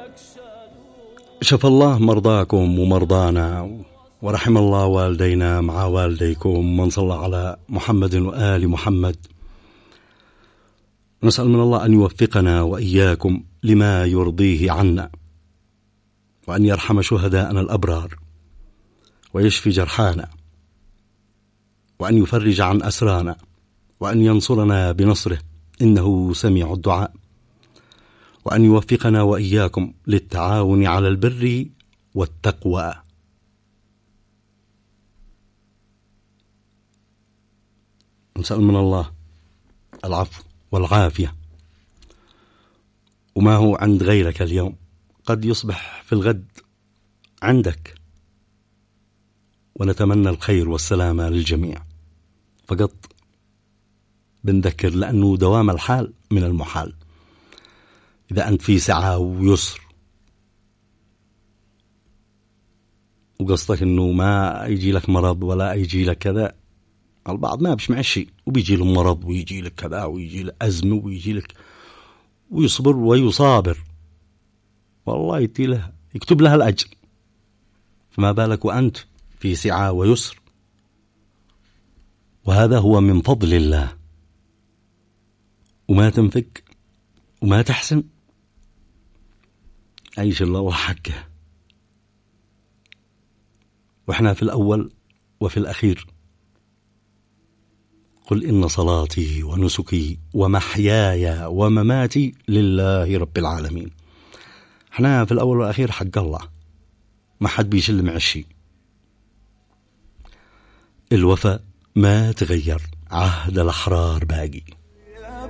شفى الله مرضاكم ومرضانا، ورحم الله والدينا مع والديكم، من صلى على محمد وآل محمد. نسأل من الله أن يوفقنا وإياكم لما يرضيه عنا، وأن يرحم شهداءنا الأبرار، ويشفي جرحانا، وأن يفرج عن أسرانا، وأن ينصرنا بنصره إنه سميع الدعاء، وأن يوفقنا وإياكم للتعاون على البر والتقوى. نسأل من الله العفو والعافية، وما هو عند غيرك اليوم قد يصبح في الغد عندك، ونتمنى الخير والسلامة للجميع. فقط بنذكر لأنه دوام الحال من المحال. إذا أنت في سعة ويسر وقصدك أنه ما يجي لك مرض ولا يجي لك كذا، البعض ما بيسمع شيء وبيجي له مرض ويجي لك كذا ويجي له أزمة ويجي لك، ويصبر ويصابر، والله يكتب لها الأجر. فما بالك وأنت في سعة ويسر؟ وهذا هو من فضل الله. وما تنفك وما تحسن، عيش الله وحقه. وإحنا في الأول وفي الأخير. قل إن صلاتي ونسكي ومحياي ومماتي لله رب العالمين. إحنا في الأول والأخير حق الله، ما حد بيشل مع الشيء. الوفاء ما تغير، عهد الأحرار باقي.